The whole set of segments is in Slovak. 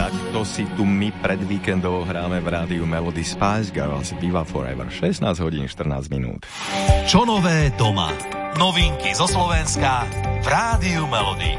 Takto si tu my pred víkendou hráme v rádiu Melody Spice Girls Viva Forever. 16 hodín 14 minút. Čo nové doma? Novinky zo Slovenska v rádiu Melody.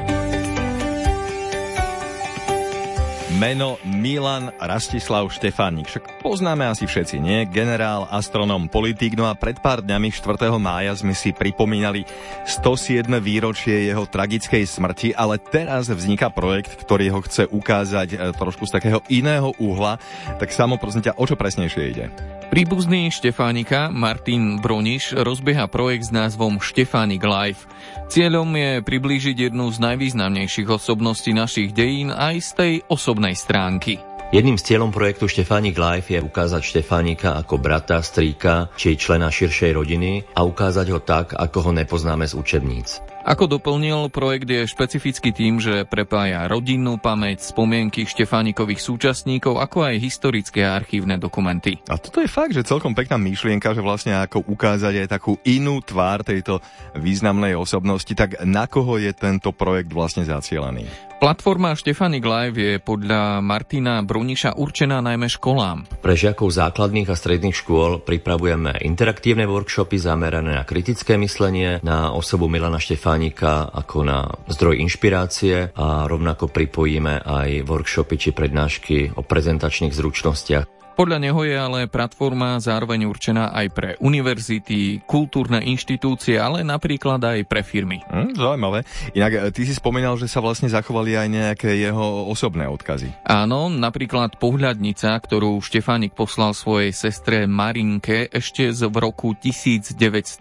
Meno Milan Rastislav Štefánik, však poznáme asi všetci, nie? Generál, astronóm, politik, no a pred pár dňami 4. mája sme si pripomínali 107. výročie jeho tragickej smrti, ale teraz vzniká projekt, ktorý ho chce ukázať trošku z takého iného uhla. Tak Samo, prosím ťa, o čo presnejšie ide? Príbuzný Štefánika Martin Broniš rozbieha projekt s názvom Štefánik Live. Cieľom je priblížiť jednu z najvýznamnejších osobností našich dejín aj z tej osobnej stránky. Jedným z cieľom projektu Štefánik Live je ukázať Štefánika ako brata, strýka či člena širšej rodiny a ukázať ho tak, ako ho nepoznáme z učebníc. Ako doplnil, projekt je špecifický tým, že prepája rodinnú pamäť, spomienky Štefánikových súčasníkov, ako aj historické a archívne dokumenty. A toto je fakt, že celkom pekná myšlienka, že vlastne ako ukázať aj takú inú tvár tejto významnej osobnosti. Tak na koho je tento projekt vlastne zacielený? Platforma Štefánik Live je podľa Martina Bruniša určená najmä školám. Pre žiakov základných a stredných škôl pripravujeme interaktívne workshopy zamerané na kritické myslenie, na osobu Milana Štefánika ako na zdroj inšpirácie a rovnako pripojíme aj workshopy či prednášky o prezentačných zručnostiach. Podľa neho je ale platforma zároveň určená aj pre univerzity, kultúrne inštitúcie, ale napríklad aj pre firmy. Zaujímavé. Inak ty si spomínal, že sa vlastne zachovali aj nejaké jeho osobné odkazy. Áno, napríklad pohľadnica, ktorú Štefánik poslal svojej sestre Marinke ešte v roku 1906.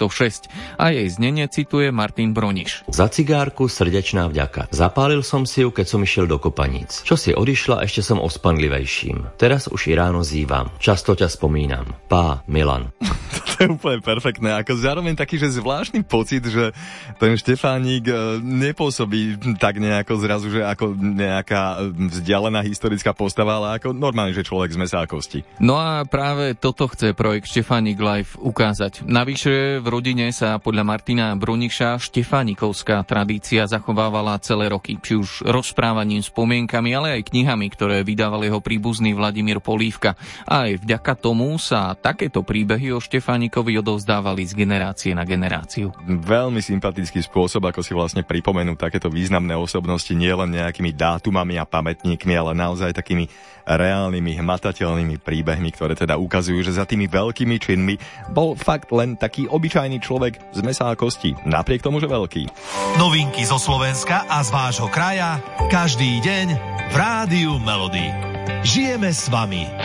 A jej znenie cituje Martin Broniš. Za cigárku srdečná vďaka. Zapálil som si ju, keď som išiel do Kopaníc. Čo si odišla, ešte som ospanlivejším. Teraz už i ráno vám. Často ťa spomínam. Pá, Milan. To je úplne perfektné. Ako zároveň taký, že zvláštny pocit, že ten Štefánik nepôsobí tak nejako zrazu, že ako nejaká vzdialená historická postava, ale ako normálne, že človek z mäsa a kosti. No a práve toto chce projekt Štefánik Live ukázať. Navyše v rodine sa podľa Martina Bruniša štefánikovská tradícia zachovávala celé roky. Či už rozprávaním, spomienkami, ale aj knihami, ktoré vydával jeho príbuzný Vladimír Polívka. A aj vďaka tomu sa takéto príbehy o Štefánikovi odovzdávali z generácie na generáciu. Veľmi sympatický spôsob, ako si vlastne pripomenú takéto významné osobnosti nielen nejakými dátumami a pamätníkmi, ale naozaj takými reálnymi, hmatateľnými príbehmi, ktoré teda ukazujú, že za tými veľkými činmi bol fakt len taký obyčajný človek z mäsa a kosti, napriek tomu, že veľký. Novinky zo Slovenska a z vášho kraja každý deň v rádiu Melody. Žijeme s vami.